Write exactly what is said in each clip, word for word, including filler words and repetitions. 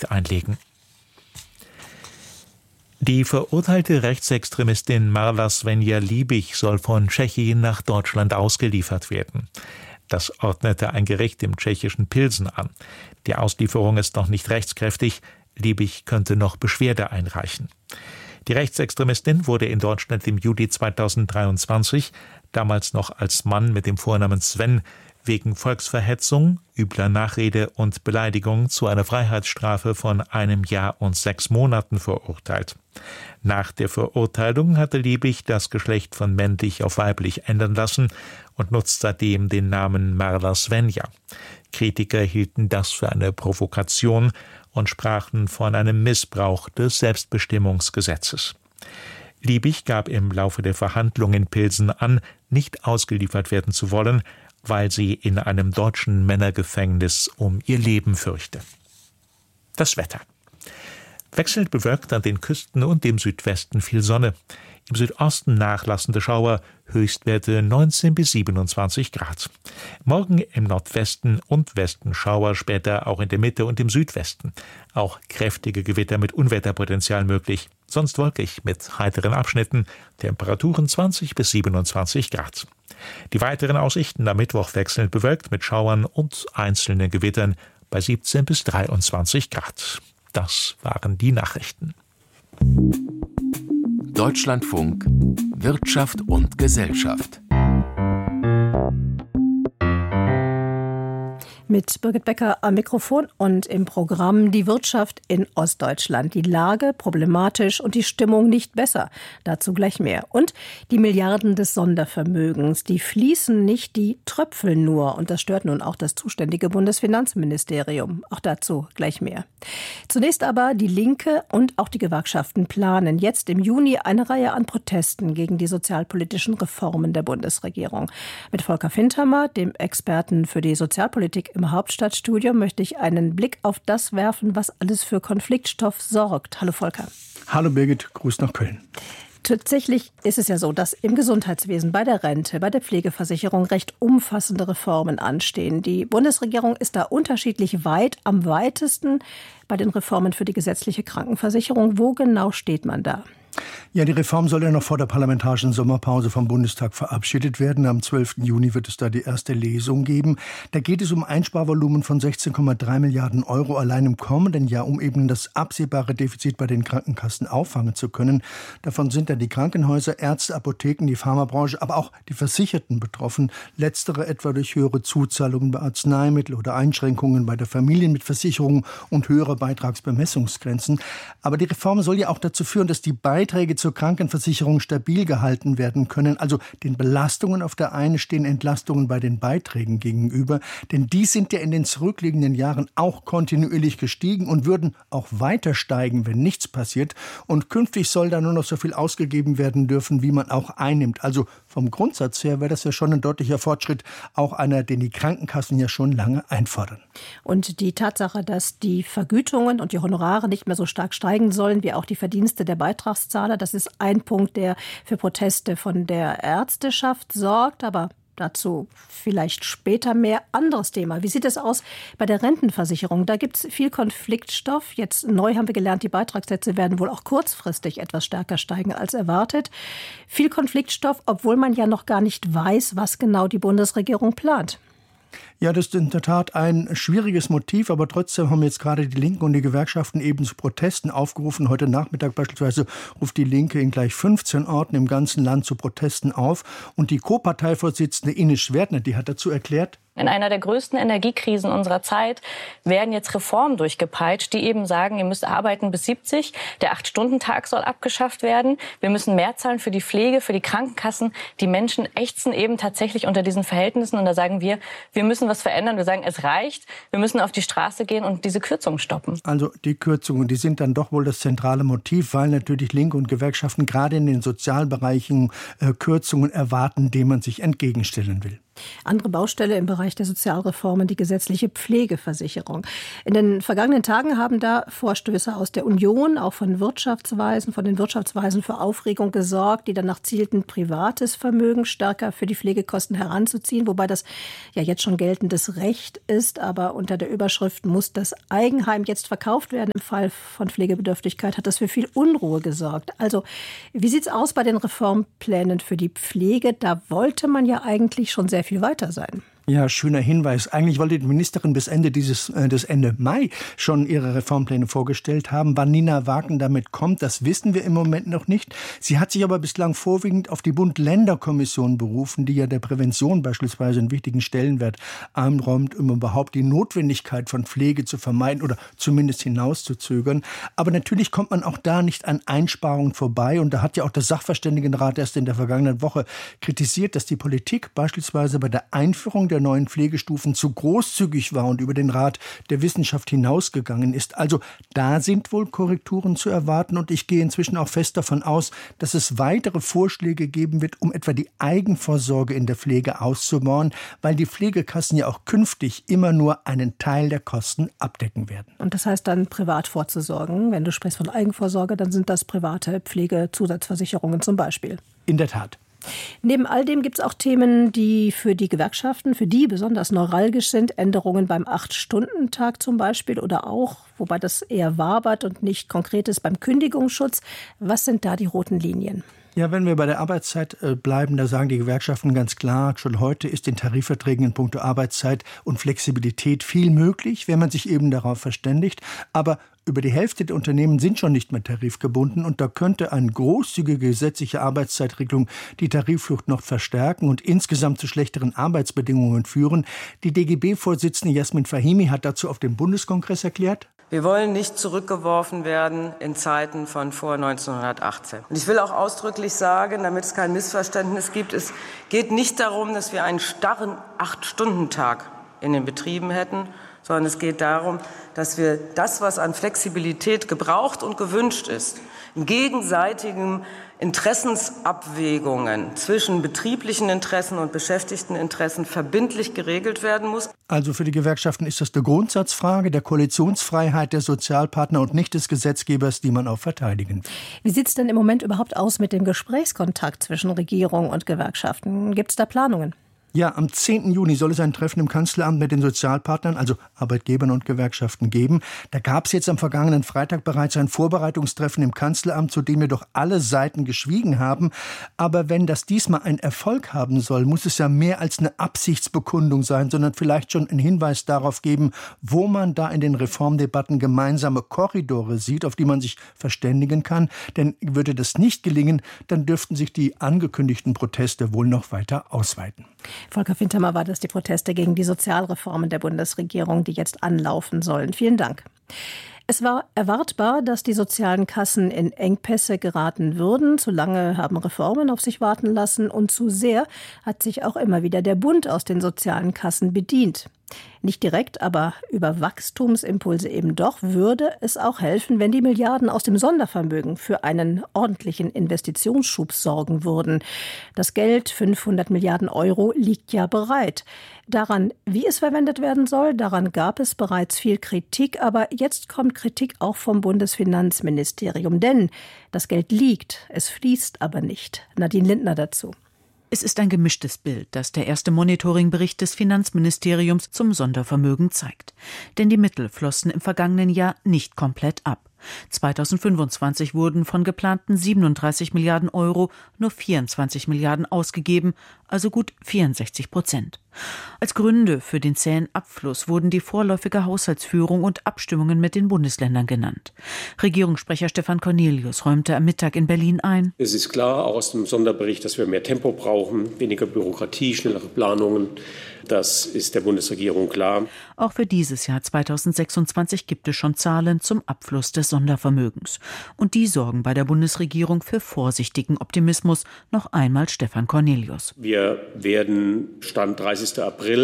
nicht einlegen. Die verurteilte Rechtsextremistin Marla Svenja-Liebig soll von Tschechien nach Deutschland ausgeliefert werden. Das ordnete ein Gericht im tschechischen Pilsen an. Die Auslieferung ist noch nicht rechtskräftig. Liebig könnte noch Beschwerde einreichen. Die Rechtsextremistin wurde in Deutschland im Juli zweitausenddreiundzwanzig, damals noch als Mann mit dem Vornamen Sven, wegen Volksverhetzung, übler Nachrede und Beleidigung zu einer Freiheitsstrafe von einem Jahr und sechs Monaten verurteilt. Nach der Verurteilung hatte Liebig das Geschlecht von männlich auf weiblich ändern lassen und nutzt seitdem den Namen Marla Svenja. Kritiker hielten das für eine Provokation und sprachen von einem Missbrauch des Selbstbestimmungsgesetzes. Liebig gab im Laufe der Verhandlungen in Pilsen an, nicht ausgeliefert werden zu wollen, weil sie in einem deutschen Männergefängnis um ihr Leben fürchte. Das Wetter. Wechselnd bewölkt an den Küsten und im Südwesten viel Sonne. Im Südosten nachlassende Schauer, Höchstwerte neunzehn bis siebenundzwanzig Grad. Morgen im Nordwesten und Westen Schauer, später auch in der Mitte und im Südwesten. Auch kräftige Gewitter mit Unwetterpotenzial möglich. Sonst wolkig mit heiteren Abschnitten, Temperaturen zwanzig bis siebenundzwanzig Grad. Die weiteren Aussichten am Mittwoch wechselnd bewölkt mit Schauern und einzelnen Gewittern bei siebzehn bis dreiundzwanzig Grad. Das waren die Nachrichten. Deutschlandfunk Wirtschaft und Gesellschaft. Mit Birgit Becker am Mikrofon und im Programm die Wirtschaft in Ostdeutschland. Die Lage problematisch und die Stimmung nicht besser. Dazu gleich mehr. Und die Milliarden des Sondervermögens, die fließen nicht, die tröpfeln nur. Und das stört nun auch das zuständige Bundesfinanzministerium. Auch dazu gleich mehr. Zunächst aber die Linke und auch die Gewerkschaften planen jetzt im Juni eine Reihe an Protesten gegen die sozialpolitischen Reformen der Bundesregierung. Mit Volker Fintermer, dem Experten für die Sozialpolitik im Hauptstadtstudio, möchte ich einen Blick auf das werfen, was alles für Konfliktstoff sorgt. Hallo Volker. Hallo Birgit, Gruß nach Köln. Tatsächlich ist es ja so, dass im Gesundheitswesen, bei der Rente, bei der Pflegeversicherung recht umfassende Reformen anstehen. Die Bundesregierung ist da unterschiedlich weit, am weitesten bei den Reformen für die gesetzliche Krankenversicherung. Wo genau steht man da? Ja, die Reform soll ja noch vor der parlamentarischen Sommerpause vom Bundestag verabschiedet werden. Am zwölften Juni wird es da die erste Lesung geben. Da geht es um Einsparvolumen von sechzehn Komma drei Milliarden Euro allein im kommenden Jahr, um eben das absehbare Defizit bei den Krankenkassen auffangen zu können. Davon sind dann die Krankenhäuser, Ärzte, Apotheken, die Pharmabranche, aber auch die Versicherten betroffen. Letztere etwa durch höhere Zuzahlungen bei Arzneimitteln oder Einschränkungen bei der Familienmitversicherung und höhere Beitragsbemessungsgrenzen. Aber die Reform soll ja auch dazu führen, dass die Beiträge zur Krankenversicherung stabil gehalten werden können. Also den Belastungen auf der einen stehen Entlastungen bei den Beiträgen gegenüber. Denn die sind ja in den zurückliegenden Jahren auch kontinuierlich gestiegen und würden auch weiter steigen, wenn nichts passiert. Und künftig soll da nur noch so viel ausgegeben werden dürfen, wie man auch einnimmt. Also vom Grundsatz her wäre das ja schon ein deutlicher Fortschritt, auch einer, den die Krankenkassen ja schon lange einfordern. Und die Tatsache, dass die Vergütungen und die Honorare nicht mehr so stark steigen sollen, wie auch die Verdienste der Beitragszahler, das ist ein Punkt, der für Proteste von der Ärzteschaft sorgt, aber dazu vielleicht später mehr. Anderes Thema. Wie sieht es aus bei der Rentenversicherung? Da gibt es viel Konfliktstoff. Jetzt neu haben wir gelernt, die Beitragssätze werden wohl auch kurzfristig etwas stärker steigen als erwartet. Viel Konfliktstoff, obwohl man ja noch gar nicht weiß, was genau die Bundesregierung plant. Ja, das ist in der Tat ein schwieriges Motiv, aber trotzdem haben jetzt gerade die Linken und die Gewerkschaften eben zu Protesten aufgerufen. Heute Nachmittag beispielsweise ruft die Linke in gleich fünfzehn Orten im ganzen Land zu Protesten auf. Und die Co-Parteivorsitzende Ines Schwertner, die hat dazu erklärt: In einer der größten Energiekrisen unserer Zeit werden jetzt Reformen durchgepeitscht, die eben sagen, ihr müsst arbeiten bis siebzig, der acht-Stunden-Tag soll abgeschafft werden, wir müssen mehr zahlen für die Pflege, für die Krankenkassen. Die Menschen ächzen eben tatsächlich unter diesen Verhältnissen und da sagen wir, wir müssen was verändern. Wir sagen, es reicht, wir müssen auf die Straße gehen und diese Kürzungen stoppen. Also die Kürzungen, die sind dann doch wohl das zentrale Motiv, weil natürlich Linke und Gewerkschaften gerade in den Sozialbereichen äh, Kürzungen erwarten, denen man sich entgegenstellen will. Andere Baustelle im Bereich der Sozialreformen, die gesetzliche Pflegeversicherung. In den vergangenen Tagen haben da Vorstöße aus der Union, auch von Wirtschaftsweisen, von den Wirtschaftsweisen für Aufregung gesorgt, die danach zielten, privates Vermögen stärker für die Pflegekosten heranzuziehen, wobei das ja jetzt schon geltendes Recht ist, aber unter der Überschrift muss das Eigenheim jetzt verkauft werden. Im Fall von Pflegebedürftigkeit hat das für viel Unruhe gesorgt. Also, wie sieht's aus bei den Reformplänen für die Pflege? Da wollte man ja eigentlich schon sehr viel weiter sein. Ja, schöner Hinweis. Eigentlich wollte die Ministerin bis Ende dieses, äh, des Ende Mai schon ihre Reformpläne vorgestellt haben. Wann Nina Wagen damit kommt, das wissen wir im Moment noch nicht. Sie hat sich aber bislang vorwiegend auf die Bund-Länder-Kommission berufen, die ja der Prävention beispielsweise einen wichtigen Stellenwert einräumt, um überhaupt die Notwendigkeit von Pflege zu vermeiden oder zumindest hinauszuzögern. Aber natürlich kommt man auch da nicht an Einsparungen vorbei. Und da hat ja auch der Sachverständigenrat erst in der vergangenen Woche kritisiert, dass die Politik beispielsweise bei der Einführung der der neuen Pflegestufen zu großzügig war und über den Rat der Wissenschaft hinausgegangen ist. Also da sind wohl Korrekturen zu erwarten und ich gehe inzwischen auch fest davon aus, dass es weitere Vorschläge geben wird, um etwa die Eigenvorsorge in der Pflege auszubauen, weil die Pflegekassen ja auch künftig immer nur einen Teil der Kosten abdecken werden. Und das heißt dann privat vorzusorgen. Wenn du sprichst von Eigenvorsorge, dann sind das private Pflegezusatzversicherungen zum Beispiel. In der Tat. Neben all dem gibt es auch Themen, die für die Gewerkschaften, für die besonders neuralgisch sind. Änderungen beim acht-Stunden-Tag zum Beispiel oder auch, wobei das eher wabert und nicht konkret ist, beim Kündigungsschutz. Was sind da die roten Linien? Ja, wenn wir bei der Arbeitszeit bleiben, da sagen die Gewerkschaften ganz klar, schon heute ist in Tarifverträgen in puncto Arbeitszeit und Flexibilität viel möglich, wenn man sich eben darauf verständigt. Aber über die Hälfte der Unternehmen sind schon nicht mehr tarifgebunden und da könnte eine großzügige gesetzliche Arbeitszeitregelung die Tarifflucht noch verstärken und insgesamt zu schlechteren Arbeitsbedingungen führen. Die D G B-Vorsitzende Jasmin Fahimi hat dazu auf dem Bundeskongress erklärt: Wir wollen nicht zurückgeworfen werden in Zeiten von vor neunzehnhundertachtzehn. Und ich will auch ausdrücklich sagen, damit es kein Missverständnis gibt, es geht nicht darum, dass wir einen starren Acht-Stunden-Tag in den Betrieben hätten, sondern es geht darum, dass wir das, was an Flexibilität gebraucht und gewünscht ist, in gegenseitigen Interessensabwägungen zwischen betrieblichen Interessen und Beschäftigteninteressen verbindlich geregelt werden muss. Also für die Gewerkschaften ist das eine Grundsatzfrage der Koalitionsfreiheit der Sozialpartner und nicht des Gesetzgebers, die man auch verteidigen will. Wie sieht es denn im Moment überhaupt aus mit dem Gesprächskontakt zwischen Regierung und Gewerkschaften? Gibt es da Planungen? Ja, am zehnten Juni soll es ein Treffen im Kanzleramt mit den Sozialpartnern, also Arbeitgebern und Gewerkschaften, geben. Da gab es jetzt am vergangenen Freitag bereits ein Vorbereitungstreffen im Kanzleramt, zu dem jedoch alle Seiten geschwiegen haben. Aber wenn das diesmal einen Erfolg haben soll, muss es ja mehr als eine Absichtsbekundung sein, sondern vielleicht schon einen Hinweis darauf geben, wo man da in den Reformdebatten gemeinsame Korridore sieht, auf die man sich verständigen kann. Denn würde das nicht gelingen, dann dürften sich die angekündigten Proteste wohl noch weiter ausweiten. Volker Fintermer war das, die Proteste gegen die Sozialreformen der Bundesregierung, die jetzt anlaufen sollen. Vielen Dank. Es war erwartbar, dass die sozialen Kassen in Engpässe geraten würden. Zu lange haben Reformen auf sich warten lassen und zu sehr hat sich auch immer wieder der Bund aus den sozialen Kassen bedient. Nicht direkt, aber über Wachstumsimpulse eben doch, würde es auch helfen, wenn die Milliarden aus dem Sondervermögen für einen ordentlichen Investitionsschub sorgen würden. Das Geld, fünfhundert Milliarden Euro, liegt ja bereit. Daran, wie es verwendet werden soll, daran gab es bereits viel Kritik, aber jetzt kommt Kritik auch vom Bundesfinanzministerium, denn das Geld liegt, es fließt aber nicht. Nadine Lindner dazu. Es ist ein gemischtes Bild, das der erste Monitoringbericht des Finanzministeriums zum Sondervermögen zeigt. Denn die Mittel flossen im vergangenen Jahr nicht komplett ab. zweitausendfünfundzwanzig wurden von geplanten siebenunddreißig Milliarden Euro nur vierundzwanzig Milliarden ausgegeben, also gut vierundsechzig Prozent. Als Gründe für den zähen Abfluss wurden die vorläufige Haushaltsführung und Abstimmungen mit den Bundesländern genannt. Regierungssprecher Stefan Cornelius räumte am Mittag in Berlin ein: Es ist klar aus dem Sonderbericht, dass wir mehr Tempo brauchen, weniger Bürokratie, schnellere Planungen. Das ist der Bundesregierung klar. Auch für dieses Jahr zweitausendsechsundzwanzig gibt es schon Zahlen zum Abfluss des Sondervermögens. Und die sorgen bei der Bundesregierung für vorsichtigen Optimismus. Noch einmal Stefan Cornelius. Wir werden Stand dreißigsten April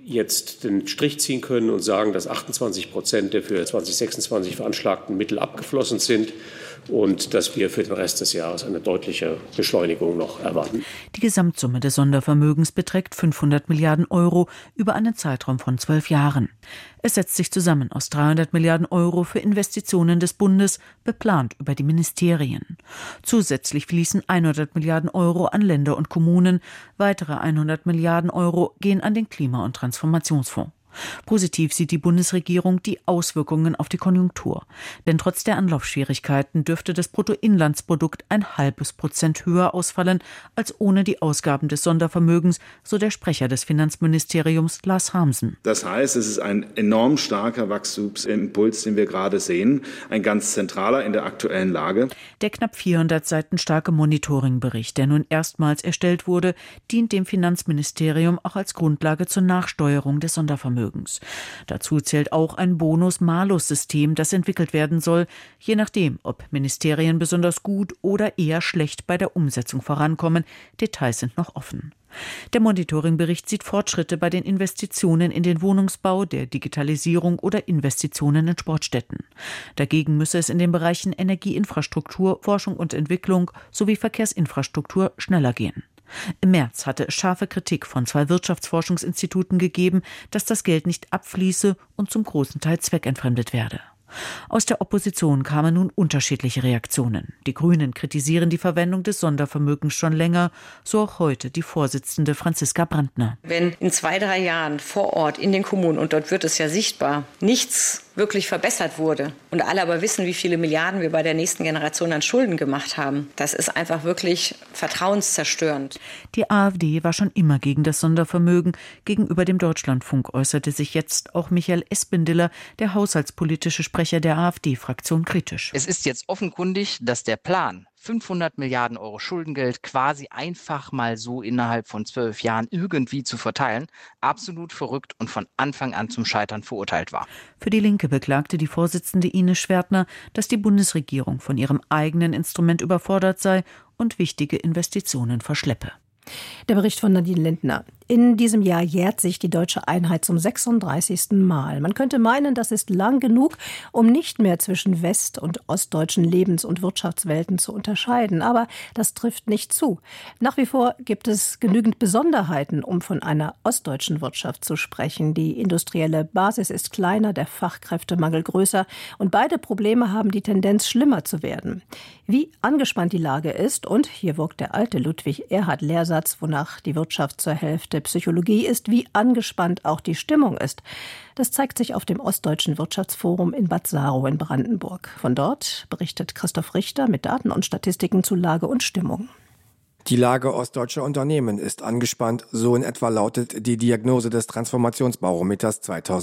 jetzt den Strich ziehen können und sagen, dass achtundzwanzig Prozent der für zwanzig sechsundzwanzig veranschlagten Mittel abgeflossen sind und dass wir für den Rest des Jahres eine deutliche Beschleunigung noch erwarten. Die Gesamtsumme des Sondervermögens beträgt fünfhundert Milliarden Euro über einen Zeitraum von zwölf Jahren. Es setzt sich zusammen aus dreihundert Milliarden Euro für Investitionen des Bundes, beplant über die Ministerien. Zusätzlich fließen hundert Milliarden Euro an Länder und Kommunen, weitere hundert Milliarden Euro gehen an den Klima- und Transformationsfonds. Positiv sieht die Bundesregierung die Auswirkungen auf die Konjunktur. Denn trotz der Anlaufschwierigkeiten dürfte das Bruttoinlandsprodukt ein halbes Prozent höher ausfallen als ohne die Ausgaben des Sondervermögens, so der Sprecher des Finanzministeriums Lars Hamsen. Das heißt, es ist ein enorm starker Wachstumsimpuls, den wir gerade sehen, ein ganz zentraler in der aktuellen Lage. Der knapp vierhundert Seiten starke Monitoringbericht, der nun erstmals erstellt wurde, dient dem Finanzministerium auch als Grundlage zur Nachsteuerung des Sondervermögens. Dazu zählt auch ein Bonus-Malus-System, das entwickelt werden soll, je nachdem, ob Ministerien besonders gut oder eher schlecht bei der Umsetzung vorankommen. Details sind noch offen. Der Monitoringbericht sieht Fortschritte bei den Investitionen in den Wohnungsbau, der Digitalisierung oder Investitionen in Sportstätten. Dagegen müsse es in den Bereichen Energieinfrastruktur, Forschung und Entwicklung sowie Verkehrsinfrastruktur schneller gehen. Im März hatte es scharfe Kritik von zwei Wirtschaftsforschungsinstituten gegeben, dass das Geld nicht abfließe und zum großen Teil zweckentfremdet werde. Aus der Opposition kamen nun unterschiedliche Reaktionen. Die Grünen kritisieren die Verwendung des Sondervermögens schon länger, so auch heute die Vorsitzende Franziska Brandner. Wenn in zwei, drei Jahren vor Ort in den Kommunen, und dort wird es ja sichtbar, nichts wirklich verbessert wurde und alle aber wissen, wie viele Milliarden wir bei der nächsten Generation an Schulden gemacht haben, das ist einfach wirklich vertrauenszerstörend. Die AfD war schon immer gegen das Sondervermögen. Gegenüber dem Deutschlandfunk äußerte sich jetzt auch Michael Espendiller, der haushaltspolitische Sprecher der AfD-Fraktion, kritisch. Es ist jetzt offenkundig, dass der Plan, fünfhundert Milliarden Euro Schuldengeld quasi einfach mal so innerhalb von zwölf Jahren irgendwie zu verteilen, absolut verrückt und von Anfang an zum Scheitern verurteilt war. Für die Linke beklagte die Vorsitzende Ines Schwertner, dass die Bundesregierung von ihrem eigenen Instrument überfordert sei und wichtige Investitionen verschleppe. Der Bericht von Nadine Lindner. In diesem Jahr jährt sich die deutsche Einheit zum sechsunddreißigsten Mal. Man könnte meinen, das ist lang genug, um nicht mehr zwischen west- und ostdeutschen Lebens- und Wirtschaftswelten zu unterscheiden. Aber das trifft nicht zu. Nach wie vor gibt es genügend Besonderheiten, um von einer ostdeutschen Wirtschaft zu sprechen. Die industrielle Basis ist kleiner, der Fachkräftemangel größer und beide Probleme haben die Tendenz, schlimmer zu werden. Wie angespannt die Lage ist, und hier wirkt der alte Ludwig-Erhard-Lehrsatz, wonach die Wirtschaft zur Hälfte Psychologie ist, wie angespannt auch die Stimmung ist. Das zeigt sich auf dem Ostdeutschen Wirtschaftsforum in Bad Saarow in Brandenburg. Von dort berichtet Christoph Richter mit Daten und Statistiken zu Lage und Stimmung. Die Lage ostdeutscher Unternehmen ist angespannt, so in etwa lautet die Diagnose des Transformationsbarometers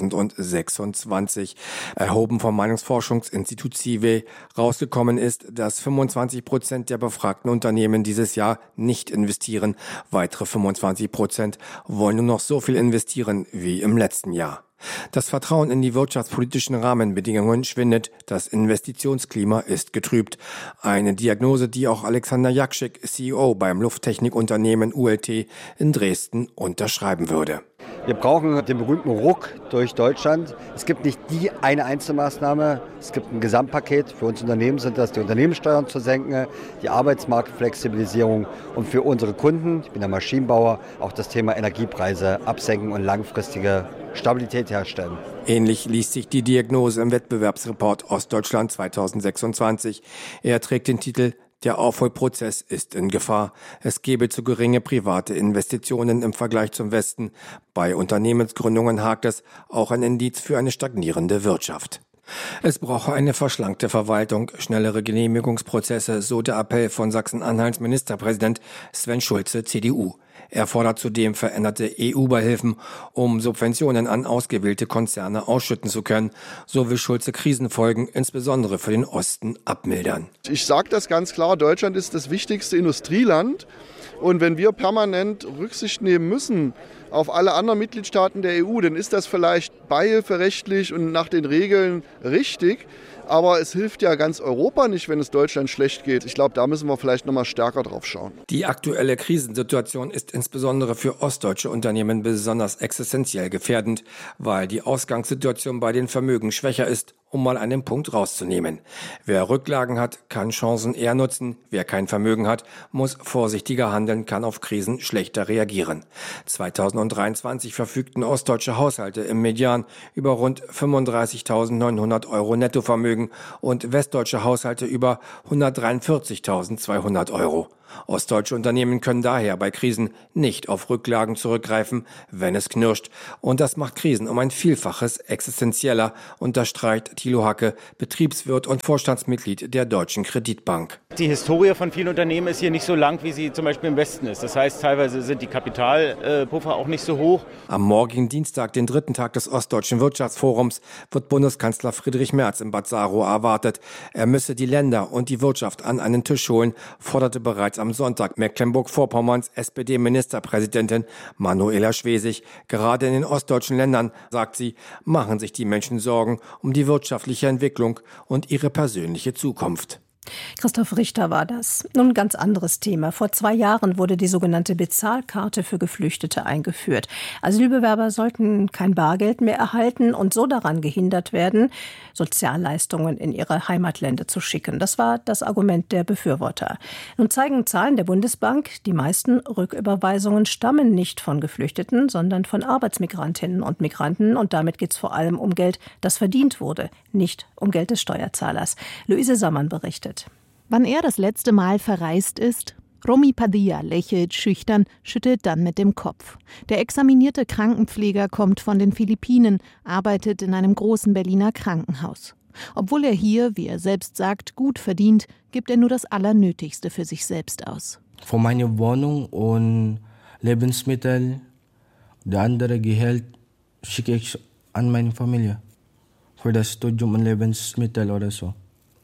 zweitausendsechsundzwanzig. Erhoben vom Meinungsforschungsinstitut C I W E. Rausgekommen ist, dass fünfundzwanzig Prozent der befragten Unternehmen dieses Jahr nicht investieren. Weitere fünfundzwanzig Prozent wollen nur noch so viel investieren wie im letzten Jahr. Das Vertrauen in die wirtschaftspolitischen Rahmenbedingungen schwindet, das Investitionsklima ist getrübt. Eine Diagnose, die auch Alexander Jakschik, C E O beim Lufttechnikunternehmen U L T in Dresden, unterschreiben würde. Wir brauchen den berühmten Ruck durch Deutschland. Es gibt nicht die eine Einzelmaßnahme, es gibt ein Gesamtpaket. Für uns Unternehmen sind das die Unternehmenssteuern zu senken, die Arbeitsmarktflexibilisierung und für unsere Kunden, ich bin der Maschinenbauer, auch das Thema Energiepreise absenken und langfristige Stabilität herstellen. Ähnlich liest sich die Diagnose im Wettbewerbsreport Ostdeutschland zweitausendsechsundzwanzig. Er trägt den Titel Der Aufholprozess ist in Gefahr. Es gebe zu geringe private Investitionen im Vergleich zum Westen. Bei Unternehmensgründungen hakt es, auch ein Indiz für eine stagnierende Wirtschaft. Es brauche eine verschlankte Verwaltung, schnellere Genehmigungsprozesse, so der Appell von Sachsen-Anhalts Ministerpräsident Sven Schulze, C D U. Er fordert zudem veränderte E U-Beihilfen, um Subventionen an ausgewählte Konzerne ausschütten zu können. So will Schulze Krisenfolgen, insbesondere für den Osten, abmildern. Ich sage das ganz klar, Deutschland ist das wichtigste Industrieland. Und wenn wir permanent Rücksicht nehmen müssen auf alle anderen Mitgliedstaaten der E U, dann ist das vielleicht beihilferechtlich und nach den Regeln richtig. Aber es hilft ja ganz Europa nicht, wenn es Deutschland schlecht geht. Ich glaube, da müssen wir vielleicht noch mal stärker drauf schauen. Die aktuelle Krisensituation ist insbesondere für ostdeutsche Unternehmen besonders existenziell gefährdend, weil die Ausgangssituation bei den Vermögen schwächer ist, um mal einen Punkt rauszunehmen. Wer Rücklagen hat, kann Chancen eher nutzen. Wer kein Vermögen hat, muss vorsichtiger handeln, kann auf Krisen schlechter reagieren. zweitausenddreiundzwanzig verfügten ostdeutsche Haushalte im Median über rund fünfunddreißigtausendneunhundert Euro Nettovermögen und westdeutsche Haushalte über hundertdreiundvierzigtausendzweihundert Euro. Ostdeutsche Unternehmen können daher bei Krisen nicht auf Rücklagen zurückgreifen, wenn es knirscht. Und das macht Krisen um ein Vielfaches existenzieller, unterstreicht Thilo Hacke, Betriebswirt und Vorstandsmitglied der Deutschen Kreditbank. Die Historie von vielen Unternehmen ist hier nicht so lang, wie sie zum Beispiel im Westen ist. Das heißt, teilweise sind die Kapitalpuffer auch nicht so hoch. Am morgigen Dienstag, den dritten Tag des Ostdeutschen Wirtschaftsforums, wird Bundeskanzler Friedrich Merz in Bad Saarow erwartet. Er müsse die Länder und die Wirtschaft an einen Tisch holen, forderte bereits am Sonntag Mecklenburg-Vorpommerns S P D-Ministerpräsidentin Manuela Schwesig. Gerade in den ostdeutschen Ländern, sagt sie, machen sich die Menschen Sorgen um die wirtschaftliche Entwicklung und ihre persönliche Zukunft. Christoph Richter war das. Nun ein ganz anderes Thema. Vor zwei Jahren wurde die sogenannte Bezahlkarte für Geflüchtete eingeführt. Asylbewerber sollten kein Bargeld mehr erhalten und so daran gehindert werden, Sozialleistungen in ihre Heimatländer zu schicken. Das war das Argument der Befürworter. Nun zeigen Zahlen der Bundesbank, die meisten Rücküberweisungen stammen nicht von Geflüchteten, sondern von Arbeitsmigrantinnen und Migranten. Und damit geht es vor allem um Geld, das verdient wurde, nicht um Geld des Steuerzahlers. Luise Sammann berichtet. Wann er das letzte Mal verreist ist? Romy Padilla lächelt schüchtern, schüttelt dann mit dem Kopf. Der examinierte Krankenpfleger kommt von den Philippinen, arbeitet in einem großen Berliner Krankenhaus. Obwohl er hier, wie er selbst sagt, gut verdient, gibt er nur das Allernötigste für sich selbst aus. Für meine Wohnung und Lebensmittel, der andere Gehalt schicke ich an meine Familie. Für das Studium und Lebensmittel oder so.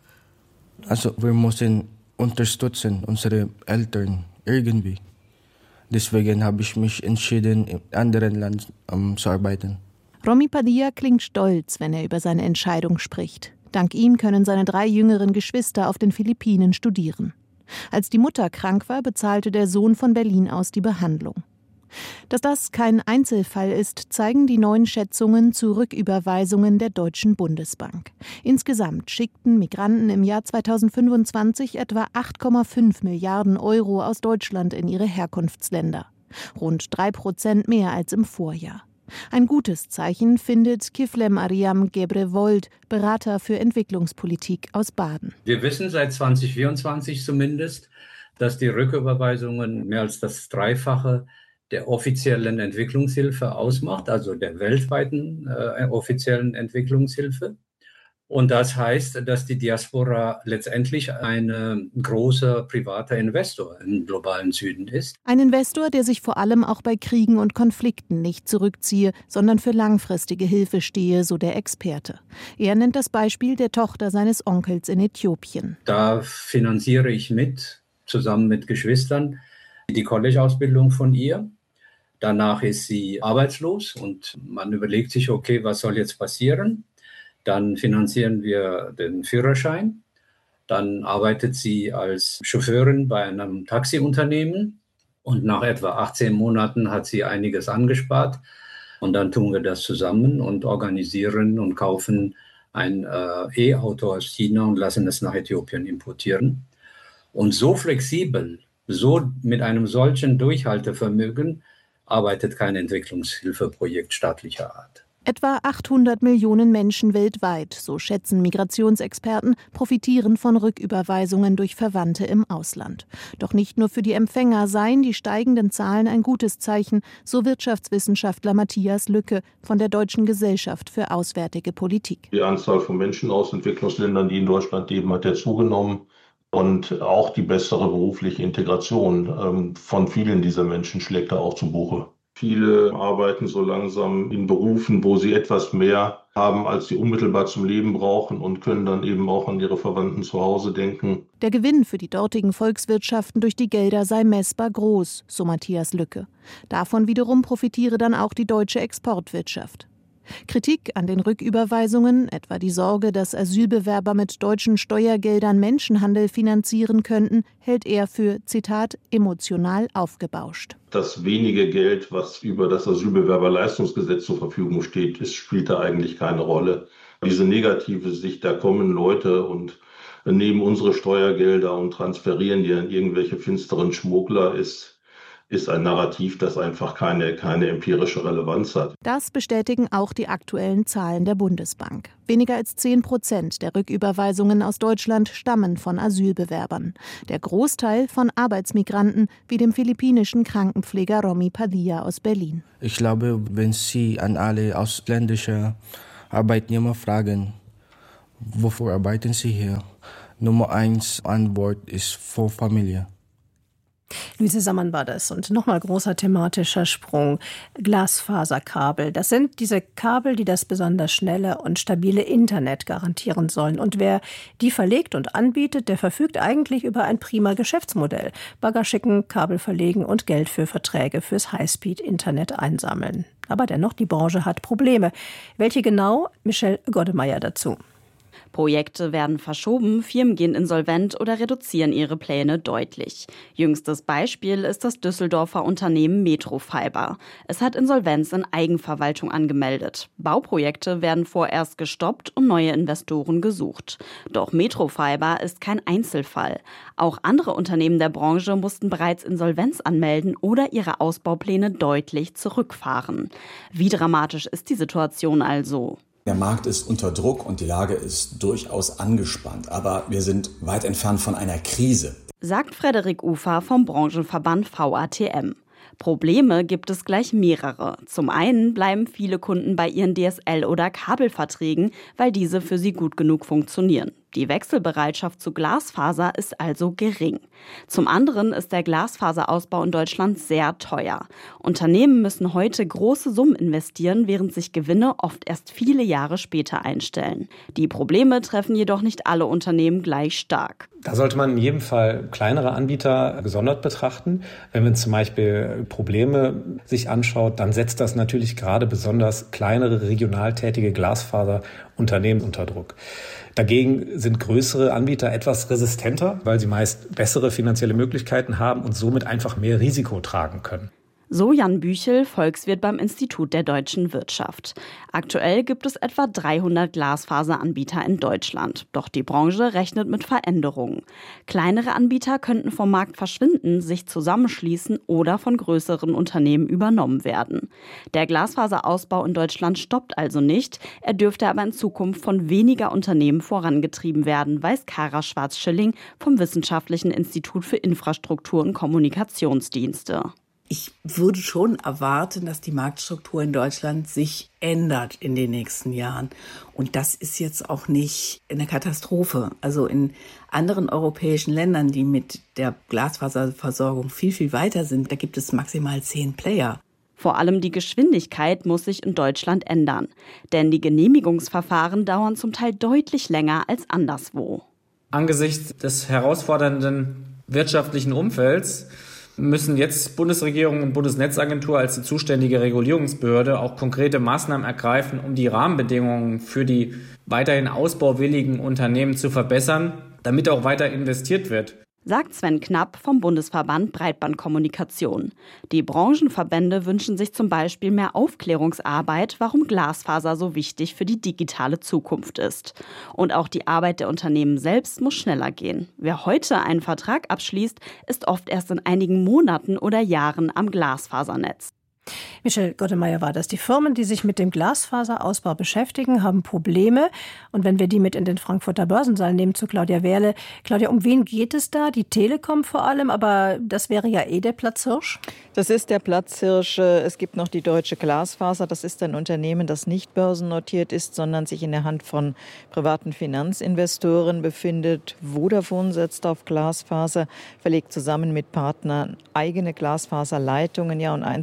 Also wir müssen unterstützen unsere Eltern irgendwie. Deswegen habe ich mich entschieden, in anderen Ländern um, zu arbeiten. Romy Padilla klingt stolz, wenn er über seine Entscheidung spricht. Dank ihm können seine drei jüngeren Geschwister auf den Philippinen studieren. Als die Mutter krank war, bezahlte der Sohn von Berlin aus die Behandlung. Dass das kein Einzelfall ist, zeigen die neuen Schätzungen zu Rücküberweisungen der Deutschen Bundesbank. Insgesamt schickten Migranten im Jahr zweitausendfünfundzwanzig etwa acht Komma fünf Milliarden Euro aus Deutschland in ihre Herkunftsländer. Rund drei Prozent mehr als im Vorjahr. Ein gutes Zeichen findet Kiflem Ariam Gebrevold, Berater für Entwicklungspolitik aus Baden. Wir wissen seit zweitausendvierundzwanzig zumindest, dass die Rücküberweisungen mehr als das Dreifache der offiziellen Entwicklungshilfe ausmacht, also der weltweiten äh, offiziellen Entwicklungshilfe. Und das heißt, dass die Diaspora letztendlich ein großer privater Investor im globalen Süden ist. Ein Investor, der sich vor allem auch bei Kriegen und Konflikten nicht zurückziehe, sondern für langfristige Hilfe stehe, so der Experte. Er nennt das Beispiel der Tochter seines Onkels in Äthiopien. Da finanziere ich mit, zusammen mit Geschwistern, die College-Ausbildung von ihr. Danach ist sie arbeitslos und man überlegt sich, okay, was soll jetzt passieren? Dann finanzieren wir den Führerschein. Dann arbeitet sie als Chauffeurin bei einem Taxiunternehmen und nach etwa achtzehn Monaten hat sie einiges angespart. Und dann tun wir das zusammen und organisieren und kaufen ein äh, E-Auto aus China und lassen es nach Äthiopien importieren. Und so flexibel, so mit einem solchen Durchhaltevermögen arbeitet kein Entwicklungshilfeprojekt staatlicher Art. Etwa achthundert Millionen Menschen weltweit, so schätzen Migrationsexperten, profitieren von Rücküberweisungen durch Verwandte im Ausland. Doch nicht nur für die Empfänger seien die steigenden Zahlen ein gutes Zeichen, so Wirtschaftswissenschaftler Matthias Lücke von der Deutschen Gesellschaft für Auswärtige Politik. Die Anzahl von Menschen aus Entwicklungsländern, die in Deutschland leben, hat ja zugenommen. Und auch die bessere berufliche Integration ähm, von vielen dieser Menschen schlägt da auch zu Buche. Viele arbeiten so langsam in Berufen, wo sie etwas mehr haben, als sie unmittelbar zum Leben brauchen und können dann eben auch an ihre Verwandten zu Hause denken. Der Gewinn für die dortigen Volkswirtschaften durch die Gelder sei messbar groß, so Matthias Lücke. Davon wiederum profitiere dann auch die deutsche Exportwirtschaft. Kritik an den Rücküberweisungen, etwa die Sorge, dass Asylbewerber mit deutschen Steuergeldern Menschenhandel finanzieren könnten, hält er für, Zitat, emotional aufgebauscht. Das wenige Geld, was über das Asylbewerberleistungsgesetz zur Verfügung steht, ist, spielt da eigentlich keine Rolle. Diese negative Sicht, da kommen Leute und nehmen unsere Steuergelder und transferieren die an irgendwelche finsteren Schmuggler, ist ist ein Narrativ, das einfach keine, keine empirische Relevanz hat. Das bestätigen auch die aktuellen Zahlen der Bundesbank. Weniger als zehn Prozent der Rücküberweisungen aus Deutschland stammen von Asylbewerbern. Der Großteil von Arbeitsmigranten, wie dem philippinischen Krankenpfleger Romy Padilla aus Berlin. Ich glaube, wenn Sie an alle ausländischen Arbeitnehmer fragen, wofür arbeiten Sie hier? Nummer eins Antwort ist für Familie. Luise Sammann war das. Und nochmal großer thematischer Sprung. Glasfaserkabel. Das sind diese Kabel, die das besonders schnelle und stabile Internet garantieren sollen. Und wer die verlegt und anbietet, der verfügt eigentlich über ein prima Geschäftsmodell. Bagger schicken, Kabel verlegen und Geld für Verträge fürs Highspeed-Internet einsammeln. Aber dennoch, die Branche hat Probleme. Welche genau? Michelle Goddemeyer dazu. Projekte werden verschoben, Firmen gehen insolvent oder reduzieren ihre Pläne deutlich. Jüngstes Beispiel ist das Düsseldorfer Unternehmen Metrofiber. Es hat Insolvenz in Eigenverwaltung angemeldet. Bauprojekte werden vorerst gestoppt und neue Investoren gesucht. Doch Metrofiber ist kein Einzelfall. Auch andere Unternehmen der Branche mussten bereits Insolvenz anmelden oder ihre Ausbaupläne deutlich zurückfahren. Wie dramatisch ist die Situation also? Der Markt ist unter Druck und die Lage ist durchaus angespannt. Aber wir sind weit entfernt von einer Krise, sagt Frederik Ufer vom Branchenverband V A T M. Probleme gibt es gleich mehrere. Zum einen bleiben viele Kunden bei ihren D S L- oder Kabelverträgen, weil diese für sie gut genug funktionieren. Die Wechselbereitschaft zu Glasfaser ist also gering. Zum anderen ist der Glasfaserausbau in Deutschland sehr teuer. Unternehmen müssen heute große Summen investieren, während sich Gewinne oft erst viele Jahre später einstellen. Die Probleme treffen jedoch nicht alle Unternehmen gleich stark. Da sollte man in jedem Fall kleinere Anbieter gesondert betrachten. Wenn man zum Beispiel Probleme sich anschaut, dann setzt das natürlich gerade besonders kleinere regional tätige Glasfaserunternehmen unter Druck. Dagegen sind größere Anbieter etwas resistenter, weil sie meist bessere finanzielle Möglichkeiten haben und somit einfach mehr Risiko tragen können. So Jan Büchel, Volkswirt beim Institut der deutschen Wirtschaft. Aktuell gibt es etwa dreihundert Glasfaseranbieter in Deutschland. Doch die Branche rechnet mit Veränderungen. Kleinere Anbieter könnten vom Markt verschwinden, sich zusammenschließen oder von größeren Unternehmen übernommen werden. Der Glasfaserausbau in Deutschland stoppt also nicht. Er dürfte aber in Zukunft von weniger Unternehmen vorangetrieben werden, weiß Kara Schwarz-Schilling vom Wissenschaftlichen Institut für Infrastruktur und Kommunikationsdienste. Ich würde schon erwarten, dass die Marktstruktur in Deutschland sich ändert in den nächsten Jahren. Und das ist jetzt auch nicht eine Katastrophe. Also in anderen europäischen Ländern, die mit der Glasfaserversorgung viel, viel weiter sind, da gibt es maximal zehn Player. Vor allem die Geschwindigkeit muss sich in Deutschland ändern. Denn die Genehmigungsverfahren dauern zum Teil deutlich länger als anderswo. Angesichts des herausfordernden wirtschaftlichen Umfelds müssen jetzt Bundesregierung und Bundesnetzagentur als die zuständige Regulierungsbehörde auch konkrete Maßnahmen ergreifen, um die Rahmenbedingungen für die weiterhin ausbauwilligen Unternehmen zu verbessern, damit auch weiter investiert wird. Sagt Sven Knapp vom Bundesverband Breitbandkommunikation. Die Branchenverbände wünschen sich zum Beispiel mehr Aufklärungsarbeit, warum Glasfaser so wichtig für die digitale Zukunft ist. Und auch die Arbeit der Unternehmen selbst muss schneller gehen. Wer heute einen Vertrag abschließt, ist oft erst in einigen Monaten oder Jahren am Glasfasernetz. Michelle Goddemeyer war das. Die Firmen, die sich mit dem Glasfaserausbau beschäftigen, haben Probleme. Und wenn wir die mit in den Frankfurter Börsensaal nehmen zu Claudia Wehrle. Claudia, um wen geht es da? Die Telekom vor allem, aber das wäre ja eh der Platzhirsch. Das ist der Platzhirsch. Es gibt noch die Deutsche Glasfaser. Das ist ein Unternehmen, das nicht börsennotiert ist, sondern sich in der Hand von privaten Finanzinvestoren befindet. Vodafone setzt auf Glasfaser, verlegt zusammen mit Partnern eigene Glasfaserleitungen. Ja, und eins und eins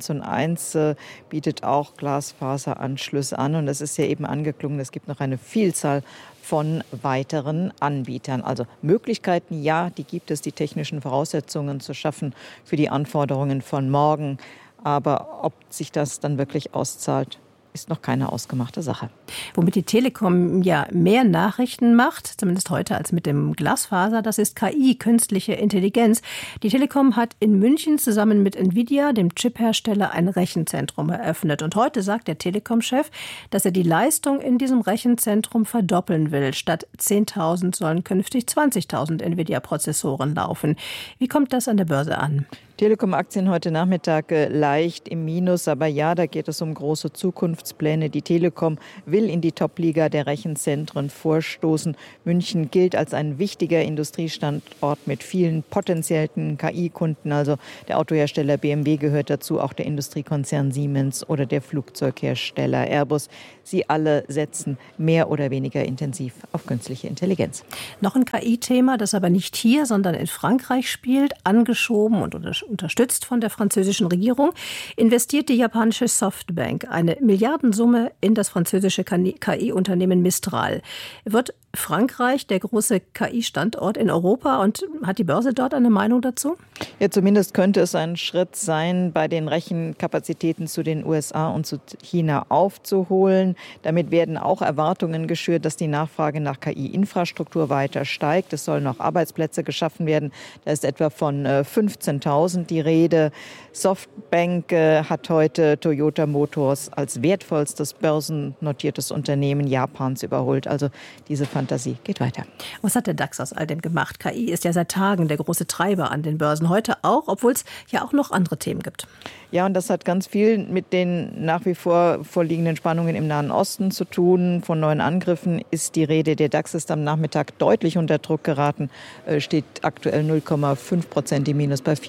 eins äh, bietet auch Glasfaseranschlüsse an. Und es ist ja eben angeklungen, es gibt noch eine Vielzahl von weiteren Anbietern. Also Möglichkeiten, ja, die gibt es, die technischen Voraussetzungen zu schaffen für die Anforderungen von morgen. Aber ob sich das dann wirklich auszahlt, ist noch keine ausgemachte Sache. Womit die Telekom ja mehr Nachrichten macht, zumindest heute, als mit dem Glasfaser, das ist K I, künstliche Intelligenz. Die Telekom hat in München zusammen mit Nvidia, dem Chiphersteller, ein Rechenzentrum eröffnet. Und heute sagt der Telekom-Chef, dass er die Leistung in diesem Rechenzentrum verdoppeln will. Statt zehntausend sollen künftig zwanzigtausend Nvidia-Prozessoren laufen. Wie kommt das an der Börse an? Telekom-Aktien heute Nachmittag leicht im Minus, aber ja, da geht es um große Zukunftspläne. Die Telekom will in die Top-Liga der Rechenzentren vorstoßen. München gilt als ein wichtiger Industriestandort mit vielen potenziellen K I-Kunden. Also der Autohersteller B M W gehört dazu, auch der Industriekonzern Siemens oder der Flugzeughersteller Airbus. Sie alle setzen mehr oder weniger intensiv auf künstliche Intelligenz. Noch ein K I-Thema, das aber nicht hier, sondern in Frankreich spielt, angeschoben und unterstützt von der französischen Regierung, investiert die japanische Softbank eine Milliardensumme in das französische K I-Unternehmen Mistral. Wird Frankreich der große K I-Standort in Europa und hat die Börse dort eine Meinung dazu? Ja, zumindest könnte es ein Schritt sein, bei den Rechenkapazitäten zu den U S A und zu China aufzuholen. Damit werden auch Erwartungen geschürt, dass die Nachfrage nach K I-Infrastruktur weiter steigt. Es sollen auch Arbeitsplätze geschaffen werden. Da ist etwa von fünfzehntausend die Rede. Softbank hat heute Toyota Motors als wertvollstes börsennotiertes Unternehmen Japans überholt. Also diese Fantasie geht weiter. Was hat der DAX aus all dem gemacht? K I ist ja seit Tagen der große Treiber an den Börsen. Heute auch, obwohl es ja auch noch andere Themen gibt. Ja, und das hat ganz viel mit den nach wie vor vorliegenden Spannungen im Nahen Osten zu tun. Von neuen Angriffen ist die Rede. Der DAX ist am Nachmittag deutlich unter Druck geraten, steht aktuell null Komma fünf Prozent im Minus bei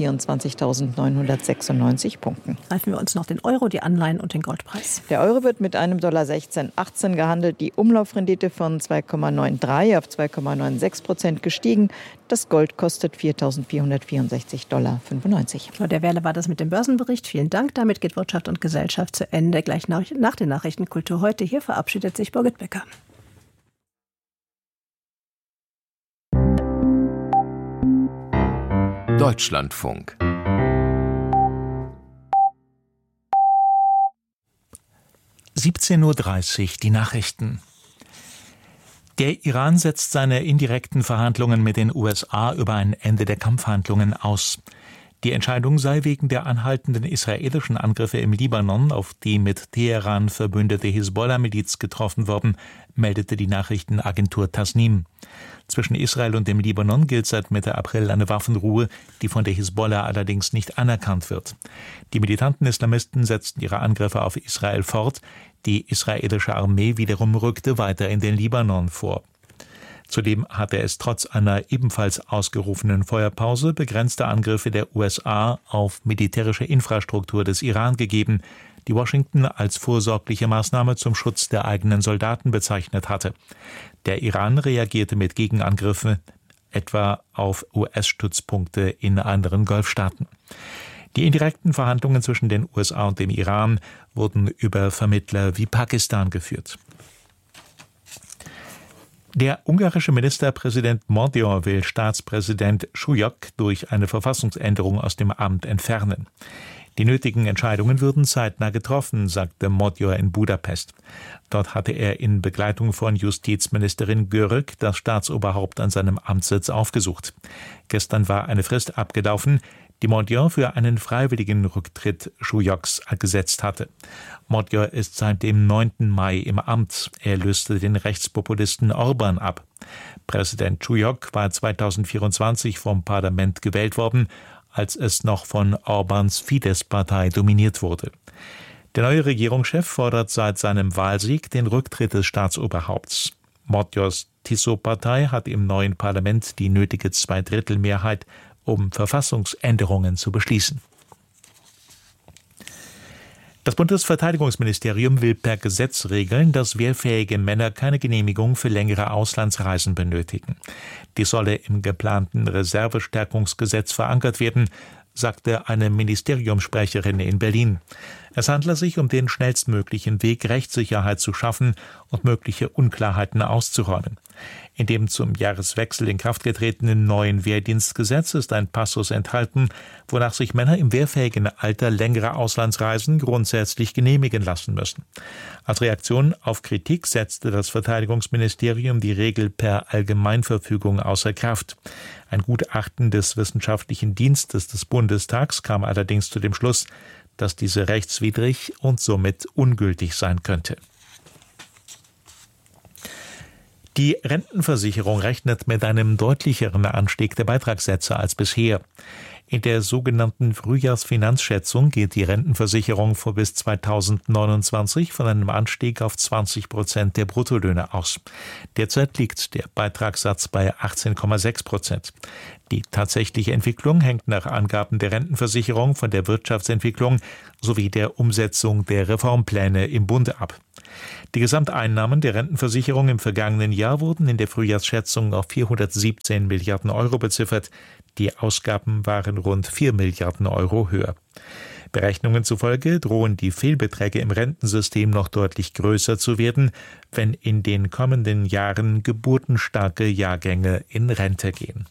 vierundzwanzigtausendneunhundertsechsundneunzig Punkten. Greifen wir uns noch den Euro, die Anleihen und den Goldpreis. Der Euro wird mit einem Dollar sechzehn achtzehn gehandelt. Die Umlaufrendite von zwei Komma dreiundneunzig auf zwei Komma sechsundneunzig Prozent gestiegen. Das Gold kostet viertausendvierhundertvierundsechzig Komma fünfundneunzig Dollar. Der Werle war das mit dem Börsenbericht. Vielen Dank. Damit geht Wirtschaft und Gesellschaft zu Ende. Gleich nach, nach den Nachrichten Kultur heute. Hier verabschiedet sich Birgit Becker. Deutschlandfunk. siebzehn Uhr dreißig, die Nachrichten. Der Iran setzt seine indirekten Verhandlungen mit den U S A über ein Ende der Kampfhandlungen aus. Die Entscheidung sei wegen der anhaltenden israelischen Angriffe im Libanon auf die mit Teheran verbündete Hisbollah-Miliz getroffen worden, meldete die Nachrichtenagentur Tasnim. Zwischen Israel und dem Libanon gilt seit Mitte April eine Waffenruhe, die von der Hisbollah allerdings nicht anerkannt wird. Die militanten Islamisten setzten ihre Angriffe auf Israel fort. Die israelische Armee wiederum rückte weiter in den Libanon vor. Zudem hatte es trotz einer ebenfalls ausgerufenen Feuerpause begrenzte Angriffe der U S A auf militärische Infrastruktur des Iran gegeben, die Washington als vorsorgliche Maßnahme zum Schutz der eigenen Soldaten bezeichnet hatte. Der Iran reagierte mit Gegenangriffen, etwa auf U S-Stützpunkte in anderen Golfstaaten. Die indirekten Verhandlungen zwischen den U S A und dem Iran wurden über Vermittler wie Pakistan geführt. Der ungarische Ministerpräsident Mordor will Staatspräsident Schujok durch eine Verfassungsänderung aus dem Amt entfernen. Die nötigen Entscheidungen würden zeitnah getroffen, sagte Mordor in Budapest. Dort hatte er in Begleitung von Justizministerin Görög das Staatsoberhaupt an seinem Amtssitz aufgesucht. Gestern war eine Frist abgelaufen, die Mordor für einen freiwilligen Rücktritt Schujoks gesetzt hatte. Mordor ist seit dem neunten Mai im Amt. Er löste den Rechtspopulisten Orban ab. Präsident Schujok war zweitausendvierundzwanzig vom Parlament gewählt worden, als es noch von Orbans Fidesz-Partei dominiert wurde. Der neue Regierungschef fordert seit seinem Wahlsieg den Rücktritt des Staatsoberhaupts. Mordors Tiso-Partei hat im neuen Parlament die nötige Zweidrittelmehrheit, um Verfassungsänderungen zu beschließen. Das Bundesverteidigungsministerium will per Gesetz regeln, dass wehrfähige Männer keine Genehmigung für längere Auslandsreisen benötigen. Dies solle im geplanten Reservestärkungsgesetz verankert werden, sagte eine Ministeriumssprecherin in Berlin. Es handle sich um den schnellstmöglichen Weg, Rechtssicherheit zu schaffen und mögliche Unklarheiten auszuräumen. In dem zum Jahreswechsel in Kraft getretenen neuen Wehrdienstgesetz ist ein Passus enthalten, wonach sich Männer im wehrfähigen Alter längere Auslandsreisen grundsätzlich genehmigen lassen müssen. Als Reaktion auf Kritik setzte das Verteidigungsministerium die Regel per Allgemeinverfügung außer Kraft. Ein Gutachten des Wissenschaftlichen Dienstes des Bundestags kam allerdings zu dem Schluss, dass diese rechtswidrig und somit ungültig sein könnte. Die Rentenversicherung rechnet mit einem deutlicheren Anstieg der Beitragssätze als bisher. In der sogenannten Frühjahrsfinanzschätzung geht die Rentenversicherung vor bis zweitausendneunundzwanzig von einem Anstieg auf zwanzig Prozent der Bruttolöhne aus. Derzeit liegt der Beitragssatz bei achtzehn Komma sechs Prozent. Die tatsächliche Entwicklung hängt nach Angaben der Rentenversicherung von der Wirtschaftsentwicklung sowie der Umsetzung der Reformpläne im Bund ab. Die Gesamteinnahmen der Rentenversicherung im vergangenen Jahr wurden in der Frühjahrsschätzung auf vierhundertsiebzehn Milliarden Euro beziffert. Die Ausgaben waren rund vier Milliarden Euro höher. Berechnungen zufolge drohen die Fehlbeträge im Rentensystem noch deutlich größer zu werden, wenn in den kommenden Jahren geburtenstarke Jahrgänge in Rente gehen.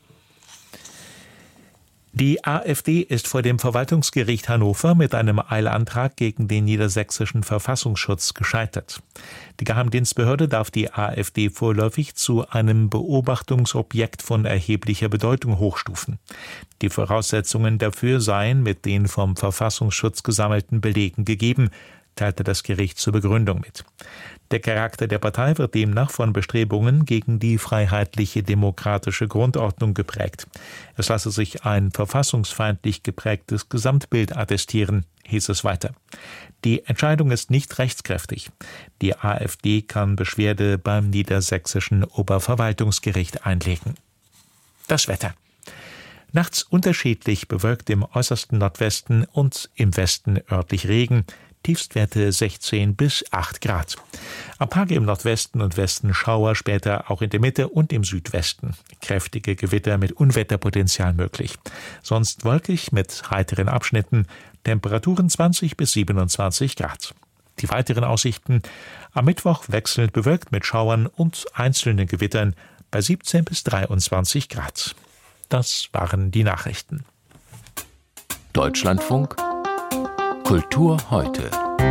Die AfD ist vor dem Verwaltungsgericht Hannover mit einem Eilantrag gegen den niedersächsischen Verfassungsschutz gescheitert. Die Geheimdienstbehörde darf die AfD vorläufig zu einem Beobachtungsobjekt von erheblicher Bedeutung hochstufen. Die Voraussetzungen dafür seien mit den vom Verfassungsschutz gesammelten Belegen gegeben, teilte das Gericht zur Begründung mit. Der Charakter der Partei wird demnach von Bestrebungen gegen die freiheitliche demokratische Grundordnung geprägt. Es lasse sich ein verfassungsfeindlich geprägtes Gesamtbild attestieren, hieß es weiter. Die Entscheidung ist nicht rechtskräftig. Die AfD kann Beschwerde beim niedersächsischen Oberverwaltungsgericht einlegen. Das Wetter. Nachts unterschiedlich bewölkt im äußersten Nordwesten und im Westen örtlich Regen. Tiefstwerte sechzehn bis acht Grad. Am Tage im Nordwesten und Westen Schauer, später auch in der Mitte und im Südwesten. Kräftige Gewitter mit Unwetterpotenzial möglich. Sonst wolkig mit heiteren Abschnitten. Temperaturen zwanzig bis siebenundzwanzig Grad. Die weiteren Aussichten: am Mittwoch wechselnd bewölkt mit Schauern und einzelnen Gewittern bei siebzehn bis dreiundzwanzig Grad. Das waren die Nachrichten. Deutschlandfunk Kultur heute.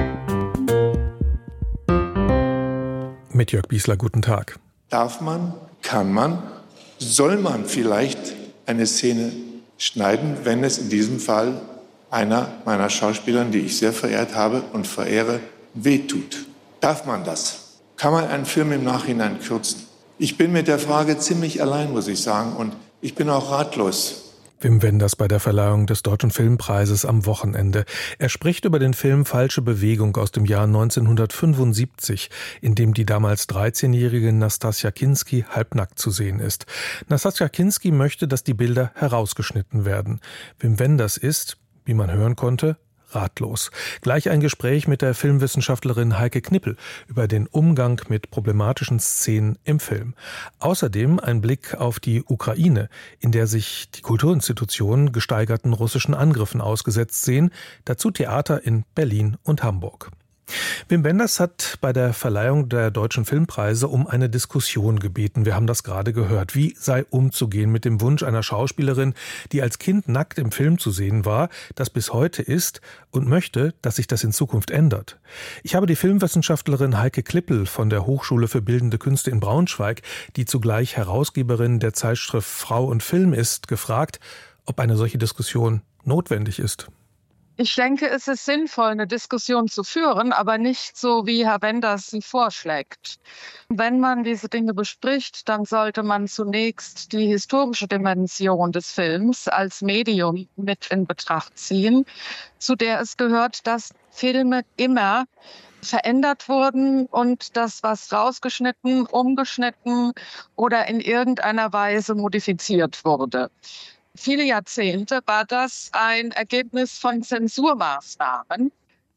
Mit Jörg Biesler, guten Tag. Darf man, kann man, soll man vielleicht eine Szene schneiden, wenn es in diesem Fall einer meiner Schauspielern, die ich sehr verehrt habe und verehre, wehtut? Darf man das? Kann man einen Film im Nachhinein kürzen? Ich bin mit der Frage ziemlich allein, muss ich sagen, und ich bin auch ratlos. Wim Wenders bei der Verleihung des Deutschen Filmpreises am Wochenende. Er spricht über den Film Falsche Bewegung aus dem Jahr neunzehnhundertfünfundsiebzig, in dem die damals dreizehnjährige Nastassja Kinski halbnackt zu sehen ist. Nastassja Kinski möchte, dass die Bilder herausgeschnitten werden. Wim Wenders ist, wie man hören konnte, ratlos. Gleich ein Gespräch mit der Filmwissenschaftlerin Heike Knippel über den Umgang mit problematischen Szenen im Film. Außerdem ein Blick auf die Ukraine, in der sich die Kulturinstitutionen gesteigerten russischen Angriffen ausgesetzt sehen. Dazu Theater in Berlin und Hamburg. Wim Wenders hat bei der Verleihung der Deutschen Filmpreise um eine Diskussion gebeten. Wir haben das gerade gehört. Wie sei umzugehen mit dem Wunsch einer Schauspielerin, die als Kind nackt im Film zu sehen war, das bis heute ist und möchte, dass sich das in Zukunft ändert? Ich habe die Filmwissenschaftlerin Heike Knippel von der Hochschule für Bildende Künste in Braunschweig, die zugleich Herausgeberin der Zeitschrift Frau und Film ist, gefragt, ob eine solche Diskussion notwendig ist. Ich denke, es ist sinnvoll, eine Diskussion zu führen, aber nicht so, wie Herr Wenders sie vorschlägt. Wenn man diese Dinge bespricht, dann sollte man zunächst die historische Dimension des Films als Medium mit in Betracht ziehen, zu der es gehört, dass Filme immer verändert wurden und das, was rausgeschnitten, umgeschnitten oder in irgendeiner Weise modifiziert wurde. Viele Jahrzehnte war das ein Ergebnis von Zensurmaßnahmen.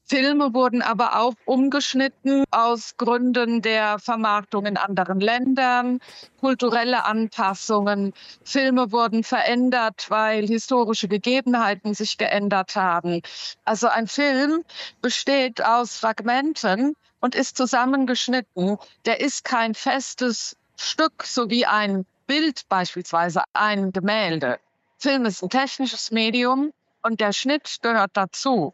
Filme wurden aber auch umgeschnitten aus Gründen der Vermarktung in anderen Ländern, kulturelle Anpassungen. Filme wurden verändert, weil historische Gegebenheiten sich geändert haben. Also ein Film besteht aus Fragmenten und ist zusammengeschnitten. Der ist kein festes Stück, so wie ein Bild beispielsweise, ein Gemälde. Film ist ein technisches Medium und der Schnitt gehört dazu.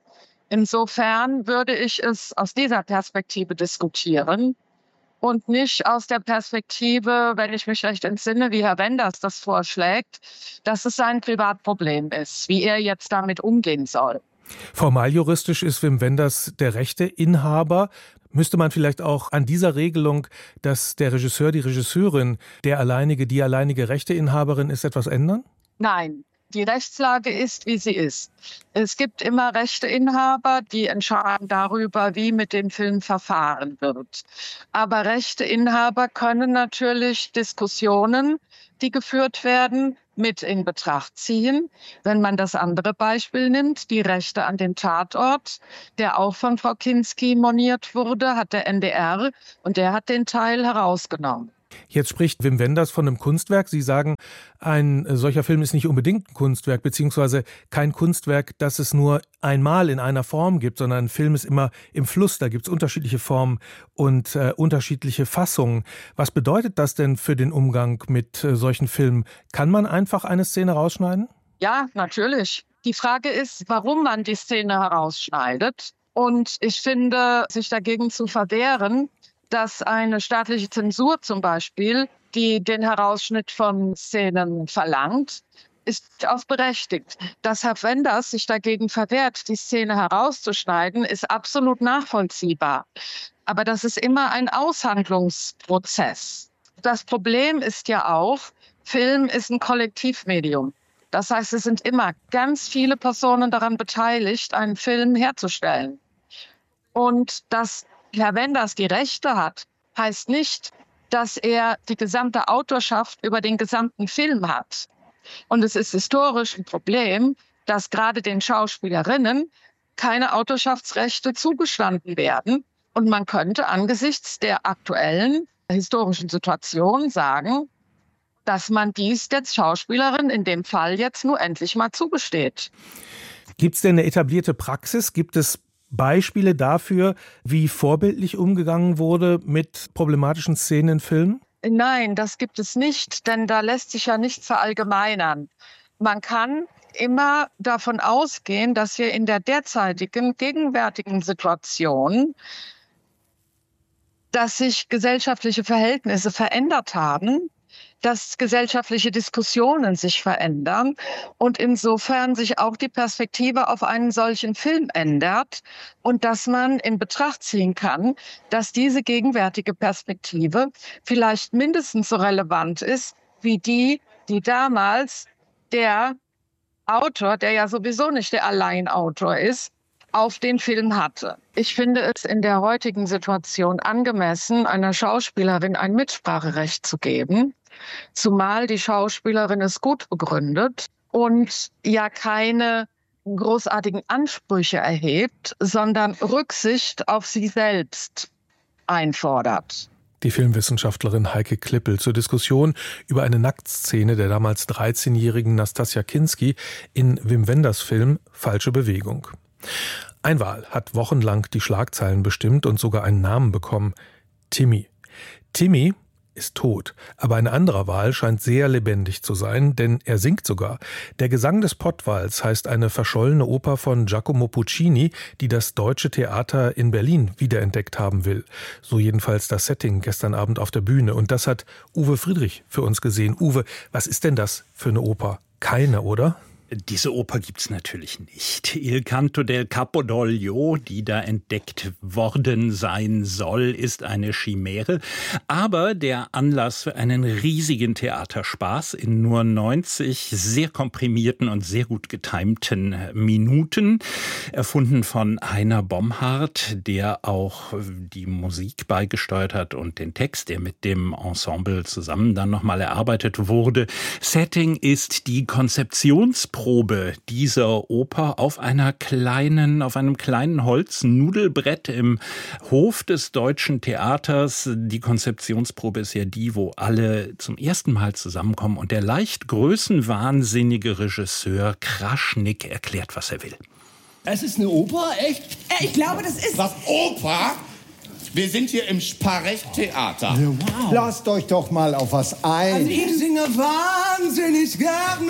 Insofern würde ich es aus dieser Perspektive diskutieren und nicht aus der Perspektive, wenn ich mich recht entsinne, wie Herr Wenders das vorschlägt, dass es sein Privatproblem ist, wie er jetzt damit umgehen soll. Formaljuristisch ist Wim Wenders der Rechteinhaber. Müsste man vielleicht auch an dieser Regelung, dass der Regisseur, die Regisseurin, der alleinige, die alleinige Rechteinhaberin ist, etwas ändern? Nein. Die Rechtslage ist, wie sie ist. Es gibt immer Rechteinhaber, die entscheiden darüber, wie mit dem Film verfahren wird. Aber Rechteinhaber können natürlich Diskussionen, die geführt werden, mit in Betracht ziehen. Wenn man das andere Beispiel nimmt, die Rechte an den Tatort, der auch von Frau Kinski moniert wurde, hat der N D R und der hat den Teil herausgenommen. Jetzt spricht Wim Wenders von einem Kunstwerk. Sie sagen, ein solcher Film ist nicht unbedingt ein Kunstwerk, beziehungsweise kein Kunstwerk, das es nur einmal in einer Form gibt, sondern ein Film ist immer im Fluss. Da gibt es unterschiedliche Formen und äh, unterschiedliche Fassungen. Was bedeutet das denn für den Umgang mit äh, solchen Filmen? Kann man einfach eine Szene rausschneiden? Ja, natürlich. Die Frage ist, warum man die Szene herausschneidet. Und ich finde, sich dagegen zu verwehren, dass eine staatliche Zensur zum Beispiel, die den Herausschnitt von Szenen verlangt, ist durchaus berechtigt. Dass Herr Wenders sich dagegen verwehrt, die Szene herauszuschneiden, ist absolut nachvollziehbar. Aber das ist immer ein Aushandlungsprozess. Das Problem ist ja auch, Film ist ein Kollektivmedium. Das heißt, es sind immer ganz viele Personen daran beteiligt, einen Film herzustellen. Und dass Herr Wenders die Rechte hat, heißt nicht, dass er die gesamte Autorschaft über den gesamten Film hat. Und es ist historisch ein Problem, dass gerade den Schauspielerinnen keine Autorschaftsrechte zugestanden werden. Und man könnte angesichts der aktuellen historischen Situation sagen, dass man dies der Schauspielerin in dem Fall jetzt nur endlich mal zugesteht. Gibt es denn eine etablierte Praxis? Gibt es Beispiele dafür, wie vorbildlich umgegangen wurde mit problematischen Szenen in Filmen? Nein, das gibt es nicht, denn da lässt sich ja nichts verallgemeinern. Man kann immer davon ausgehen, dass wir in der derzeitigen, gegenwärtigen Situation, dass sich gesellschaftliche Verhältnisse verändert haben, dass gesellschaftliche Diskussionen sich verändern und insofern sich auch die Perspektive auf einen solchen Film ändert und dass man in Betracht ziehen kann, dass diese gegenwärtige Perspektive vielleicht mindestens so relevant ist wie die, die damals der Autor, der ja sowieso nicht der Alleinautor ist, auf den Film hatte. Ich finde es in der heutigen Situation angemessen, einer Schauspielerin ein Mitspracherecht zu geben, zumal die Schauspielerin es gut begründet und ja keine großartigen Ansprüche erhebt, sondern Rücksicht auf sie selbst einfordert. Die Filmwissenschaftlerin Heike Klippel zur Diskussion über eine Nacktszene der damals dreizehnjährigen Nastassja Kinski in Wim Wenders Film Falsche Bewegung. Ein Wal hat wochenlang die Schlagzeilen bestimmt und sogar einen Namen bekommen: Timmy. Timmy ist tot, aber ein anderer Wal scheint sehr lebendig zu sein, denn er singt sogar. Der Gesang des Pottwals heißt eine verschollene Oper von Giacomo Puccini, die das Deutsche Theater in Berlin wiederentdeckt haben will. So jedenfalls das Setting gestern Abend auf der Bühne. Und das hat Uwe Friedrich für uns gesehen. Uwe, was ist denn das für eine Oper? Keine, oder? Diese Oper gibt's natürlich nicht. Il Canto del Campidoglio, die da entdeckt worden sein soll, ist eine Chimäre. Aber der Anlass für einen riesigen Theaterspaß in nur neunzig sehr komprimierten und sehr gut getimten Minuten. Erfunden von Heiner Bomhardt, der auch die Musik beigesteuert hat und den Text, der mit dem Ensemble zusammen dann nochmal erarbeitet wurde. Setting ist die Konzeptionsprobe Stimmprobe dieser Oper auf einer kleinen, auf einem kleinen Holznudelbrett im Hof des Deutschen Theaters. Die Konzeptionsprobe ist ja die, wo alle zum ersten Mal zusammenkommen und der leicht größenwahnsinnige Regisseur Kraschnik erklärt, was er will. Es ist eine Oper, echt? Ich glaube, das ist... Was, Oper? Wir sind hier im Sparecht-Theater. Ja, wow. Lasst euch doch mal auf was ein. Also ich singe wahnsinnig gerne.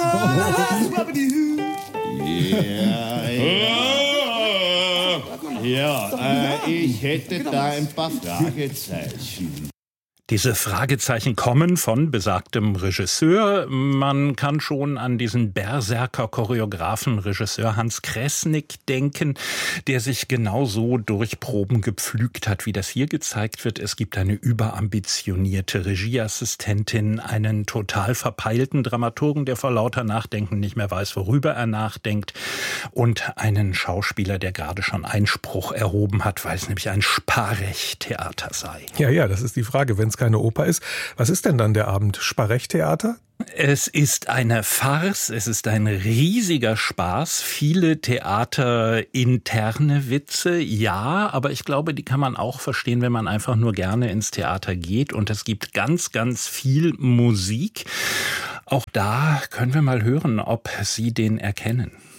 Ja, ja äh, ich hätte da ein paar Fragezeichen. Diese Fragezeichen kommen von besagtem Regisseur. Man kann schon an diesen Berserker-Choreografen Regisseur Hans Kresnik denken, der sich genauso durch Proben gepflügt hat, wie das hier gezeigt wird. Es gibt eine überambitionierte Regieassistentin, einen total verpeilten Dramaturgen, der vor lauter Nachdenken nicht mehr weiß, worüber er nachdenkt, und einen Schauspieler, der gerade schon Einspruch erhoben hat, weil es nämlich ein Sparecht-Theater sei. Ja, ja, das ist die Frage, wenn es keine Oper ist. Was ist denn dann der Abend? Sparecht-Theater? Es ist eine Farce, es ist ein riesiger Spaß, viele theaterinterne Witze, ja, aber ich glaube, die kann man auch verstehen, wenn man einfach nur gerne ins Theater geht, und es gibt ganz, ganz viel Musik. Auch da können wir mal hören, ob Sie den erkennen.